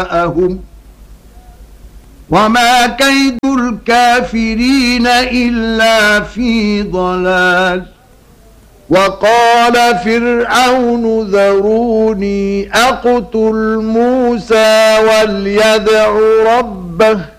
جاءهم وما كيد الكافرين إلا في ضلال. وقال فرعون ذروني أقتل موسى وليدع ربه